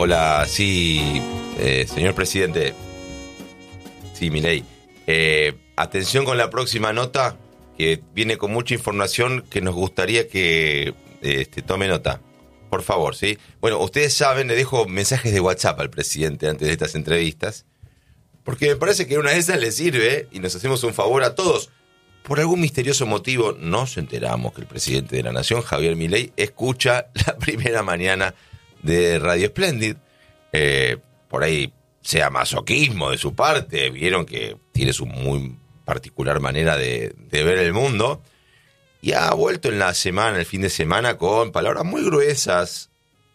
Hola, sí, señor presidente. Sí, Milei. Atención con la próxima nota, que viene con mucha información que nos gustaría que tome nota. Por favor, ¿sí? Bueno, ustedes saben, le dejo mensajes de WhatsApp al presidente antes de estas entrevistas, porque me parece que una de esas le sirve y nos hacemos un favor a todos. Por algún misterioso motivo nos enteramos que el presidente de la Nación, Javier Milei, escucha la primera mañana de Radio Splendid. Por ahí sea masoquismo de su parte, vieron que tiene su muy particular manera de ver el mundo, y ha vuelto en la semana, el fin de semana, con palabras muy gruesas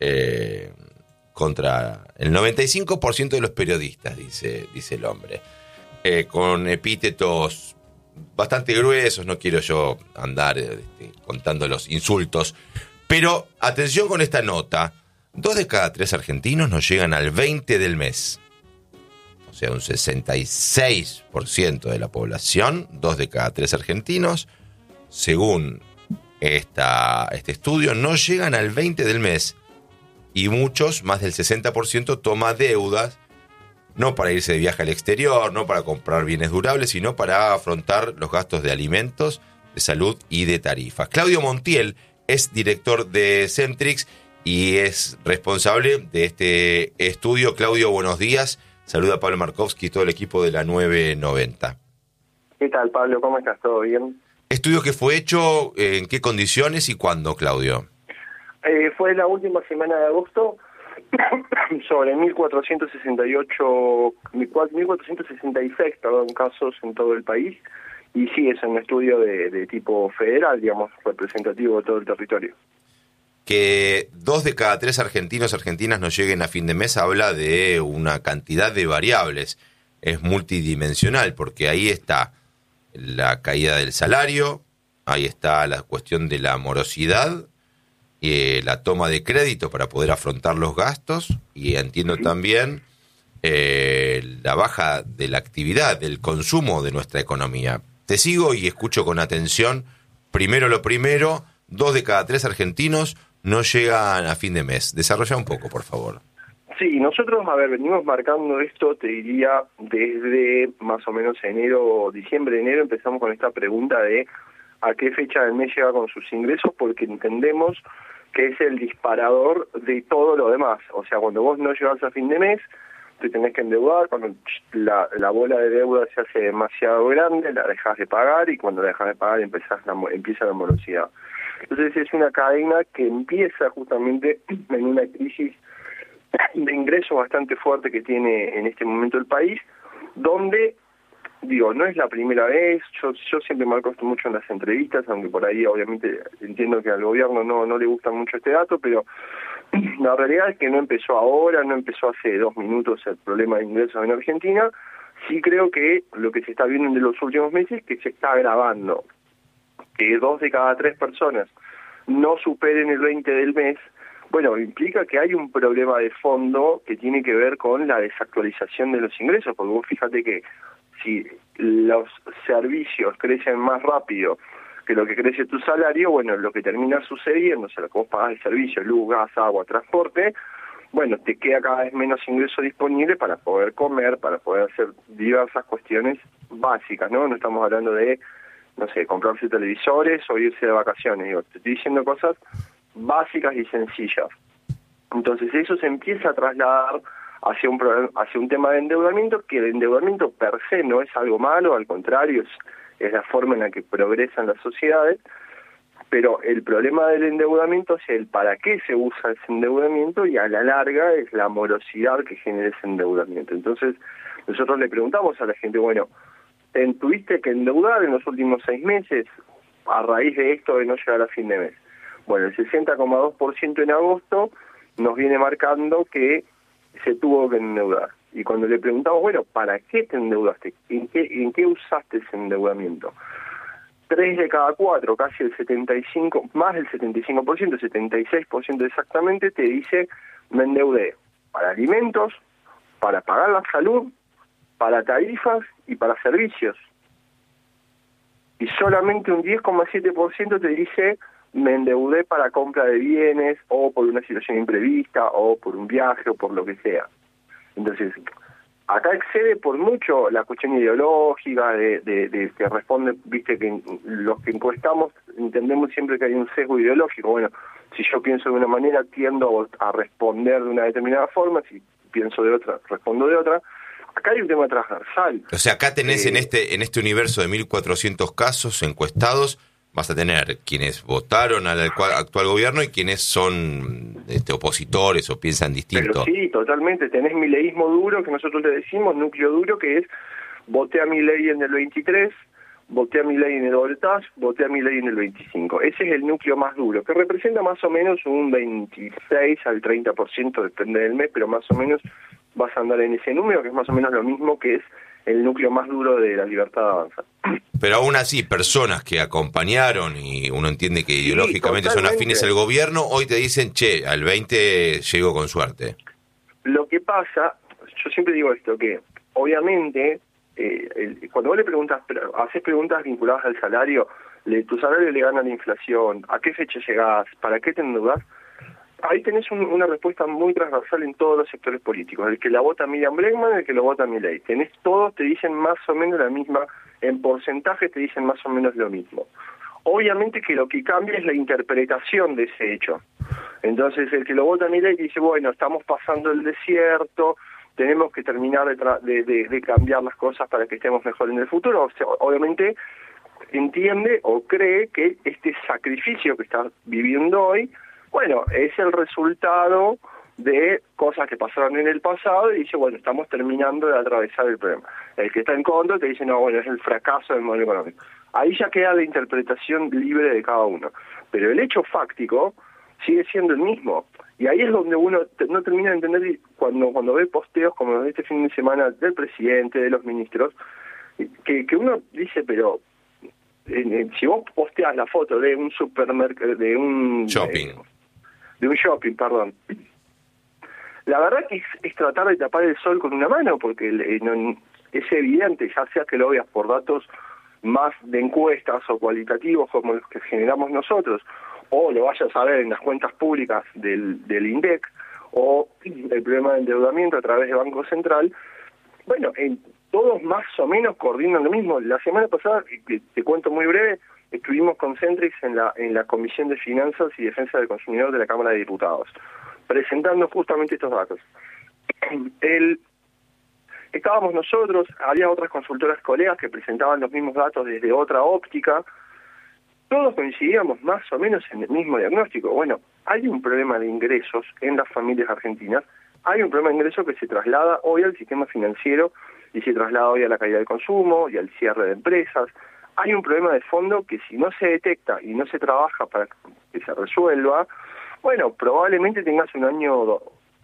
contra el 95% de los periodistas, dice el hombre, con epítetos bastante gruesos. No quiero yo andar contando los insultos, pero atención con esta nota. 2 de cada 3 argentinos no llegan al 20 del mes. O sea, un 66% de la población, 2 de cada 3 argentinos, según este estudio, no llegan al 20 del mes. Y muchos, más del 60%, toma deudas, no para irse de viaje al exterior, no para comprar bienes durables, sino para afrontar los gastos de alimentos, de salud y de tarifas. Claudio Montiel es director de Centrix y es responsable de este estudio. Claudio, buenos días. Saluda a Pablo Markovsky y todo el equipo de la 990. ¿Qué tal, Pablo? ¿Cómo estás? ¿Todo bien? ¿Estudio que fue hecho? ¿En qué condiciones y cuándo, Claudio? Fue la última semana de agosto, sobre 1.466 casos en todo el país, y sí, es un estudio de tipo federal, digamos, representativo de todo el territorio. Que 2 de cada 3 argentinos, argentinas no lleguen a fin de mes, habla de una cantidad de variables. Es multidimensional, porque ahí está la caída del salario, ahí está la cuestión de la morosidad, la toma de crédito para poder afrontar los gastos, y entiendo también la baja de la actividad, del consumo de nuestra economía. Te sigo y escucho con atención. Primero lo primero, 2 de cada 3 argentinos no llegan a fin de mes. Desarrolla un poco, por favor. Sí, nosotros, venimos marcando esto, te diría, desde más o menos diciembre, enero, empezamos con esta pregunta de a qué fecha del mes llega con sus ingresos, porque entendemos que es el disparador de todo lo demás. O sea, cuando vos no llegas a fin de mes, te tenés que endeudar, cuando la bola de deuda se hace demasiado grande, la dejas de pagar, y cuando la dejas de pagar empieza la morosidad. Entonces es una cadena que empieza justamente en una crisis de ingresos bastante fuerte que tiene en este momento el país, donde, no es la primera vez. Yo siempre marco esto mucho en las entrevistas, aunque por ahí obviamente entiendo que al gobierno no le gusta mucho este dato, pero la realidad es que no empezó ahora, no empezó hace 2 minutos el problema de ingresos en Argentina. Sí creo que lo que se está viendo en los últimos meses es que se está agravando, que 2 de cada 3 personas no superen el 20 del mes. Bueno, implica que hay un problema de fondo que tiene que ver con la desactualización de los ingresos, porque vos fíjate que si los servicios crecen más rápido que lo que crece tu salario, bueno, lo que termina sucediendo, o sea, lo que vos pagás de servicios, luz, gas, agua, transporte, bueno, te queda cada vez menos ingreso disponible para poder comer, para poder hacer diversas cuestiones básicas, ¿no? No estamos hablando de, comprarse televisores o irse de vacaciones. Te estoy diciendo cosas básicas y sencillas. Entonces eso se empieza a trasladar hacia un tema de endeudamiento, que el endeudamiento per se no es algo malo, al contrario, es la forma en la que progresan las sociedades, pero el problema del endeudamiento es el para qué se usa ese endeudamiento, y a la larga es la morosidad que genera ese endeudamiento. Entonces nosotros le preguntamos a la gente, bueno, ¿te tuviste que endeudar en los últimos 6 meses a raíz de esto de no llegar a fin de mes? Bueno, el 60,2% en agosto nos viene marcando que se tuvo que endeudar. Y cuando le preguntamos, bueno, ¿para qué te endeudaste? ¿En qué usaste ese endeudamiento? 3 de cada 4, casi el 75%, más del 75%, 76% exactamente, te dice, me endeudé para alimentos, para pagar la salud, para tarifas y para servicios. Y solamente un 10,7% te dice, me endeudé para compra de bienes o por una situación imprevista o por un viaje o por lo que sea. Entonces, acá excede por mucho la cuestión ideológica de que responde, viste que los que encuestamos entendemos siempre que hay un sesgo ideológico. Bueno, si yo pienso de una manera tiendo a responder de una determinada forma, si pienso de otra, respondo de otra. Acá hay un tema transversal. O sea, acá tenés en este universo de 1.400 casos encuestados, vas a tener quienes votaron al actual gobierno y quienes son opositores o piensan distinto. Pero sí, totalmente. Tenés mileísmo duro, que nosotros le decimos, núcleo duro, que es voté a Milei en el 23, voté a Milei en el balotaje, voté a Milei en el 25. Ese es el núcleo más duro, que representa más o menos un 26 al 30%, depende del mes, pero más o menos vas a andar en ese número, que es más o menos lo mismo que es el núcleo más duro de la Libertad de Avanza. Pero aún así, personas que acompañaron y uno entiende que ideológicamente son afines al gobierno, hoy te dicen, che, al 20 llego con suerte. Lo que pasa, yo siempre digo esto, que obviamente cuando vos le preguntas, haces preguntas vinculadas al salario, tu salario le gana la inflación, ¿a qué fecha llegás? ¿Para qué te endeudás? Ahí tenés una respuesta muy transversal en todos los sectores políticos. El que la vota Miriam Bregman, el que lo vota Milei. Tenés todos, te dicen más o menos la misma, en porcentaje te dicen más o menos lo mismo. Obviamente que lo que cambia es la interpretación de ese hecho. Entonces el que lo vota Milei dice, bueno, estamos pasando el desierto, tenemos que terminar de cambiar las cosas para que estemos mejor en el futuro. O sea, obviamente entiende o cree que este sacrificio que está viviendo hoy, bueno, es el resultado de cosas que pasaron en el pasado y dice, bueno, estamos terminando de atravesar el problema. El que está en contra te dice, no, bueno, es el fracaso del modelo económico. Ahí ya queda la interpretación libre de cada uno. Pero el hecho fáctico sigue siendo el mismo. Y ahí es donde uno no termina de entender cuando ve posteos como los de este fin de semana del presidente, de los ministros, que uno dice, pero si vos posteas la foto de un supermercado, de un shopping, perdón. La verdad que es tratar de tapar el sol con una mano, porque es evidente, ya sea que lo veas por datos más de encuestas o cualitativos como los que generamos nosotros, o lo vayas a ver en las cuentas públicas del INDEC, o el problema de endeudamiento a través del Banco Central. Bueno, todos más o menos coordinan lo mismo. La semana pasada, te cuento muy breve, estuvimos con Centrix en la Comisión de Finanzas y Defensa del Consumidor de la Cámara de Diputados, presentando justamente estos datos. Estábamos nosotros, había otras consultoras colegas que presentaban los mismos datos desde otra óptica. Todos coincidíamos más o menos en el mismo diagnóstico. Bueno, hay un problema de ingresos en las familias argentinas, hay un problema de ingresos que se traslada hoy al sistema financiero y se traslada hoy a la caída del consumo y al cierre de empresas. Hay un problema de fondo que si no se detecta y no se trabaja para que se resuelva, bueno, probablemente tengas un año,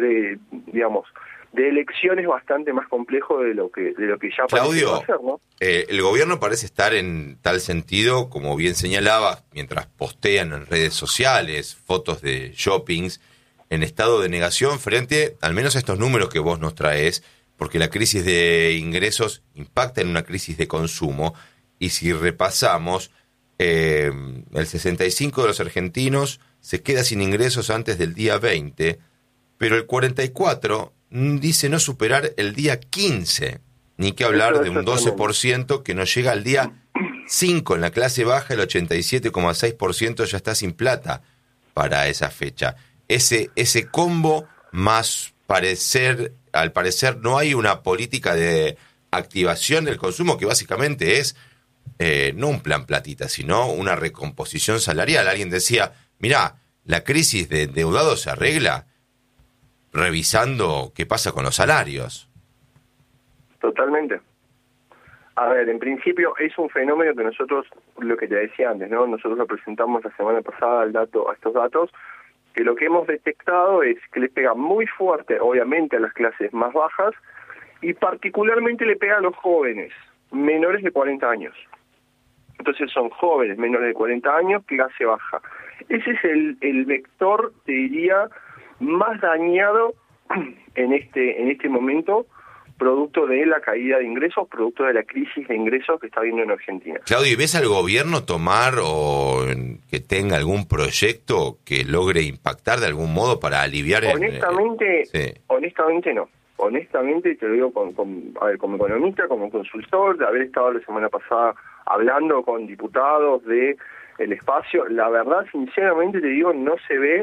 de elecciones bastante más complejo de lo que ya parece ser, ¿no? El gobierno parece estar en tal sentido, como bien señalaba, mientras postean en redes sociales fotos de shoppings, en estado de negación frente, al menos a estos números que vos nos traes, porque la crisis de ingresos impacta en una crisis de consumo, y si repasamos, el 65% de los argentinos se queda sin ingresos antes del día 20, pero el 44% dice no superar el día 15, ni que hablar de un 12% que no llega al día 5. En la clase baja, el 87,6% ya está sin plata para esa fecha. Ese combo más al parecer no hay una política de activación del consumo, que básicamente es no un plan platita, sino una recomposición salarial. Alguien decía, mirá, la crisis de endeudados se arregla revisando qué pasa con los salarios. Totalmente. A ver, en principio es un fenómeno que nosotros, lo que te decía antes, ¿no? Nosotros lo presentamos la semana pasada a estos datos, que lo que hemos detectado es que le pega muy fuerte, obviamente, a las clases más bajas, y particularmente le pega a los jóvenes, menores de 40 años. Entonces son jóvenes menores de 40 años, clase baja. Ese es el vector, te diría, más dañado en este momento producto de la caída de ingresos, producto de la crisis de ingresos que está habiendo en Argentina. Claudio, ¿y ves al gobierno tomar o que tenga algún proyecto que logre impactar de algún modo para aliviar? Honestamente no. Honestamente te lo digo como economista, como consultor, de haber estado la semana pasada hablando con diputados de el espacio, la verdad, sinceramente te digo, no se ve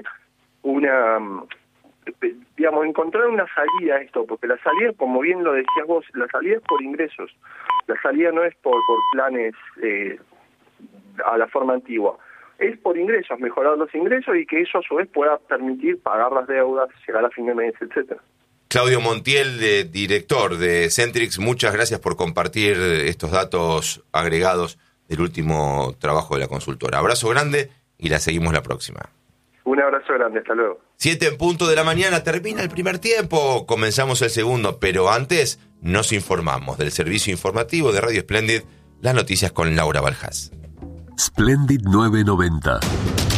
encontrar una salida a esto, porque la salida, como bien lo decías vos, la salida es por ingresos, la salida no es por planes a la forma antigua, es por ingresos, mejorar los ingresos y que eso a su vez pueda permitir pagar las deudas, llegar a fin de mes, etcétera. Claudio Montiel, director de Centrix, muchas gracias por compartir estos datos agregados del último trabajo de la consultora. Abrazo grande y la seguimos la próxima. Un abrazo grande, hasta luego. 7:00 a.m, termina el primer tiempo, comenzamos el segundo, pero antes nos informamos del servicio informativo de Radio Splendid, las noticias con Laura Baljas. Splendid 990.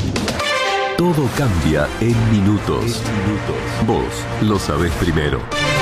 Todo cambia en minutos. Vos lo sabés primero.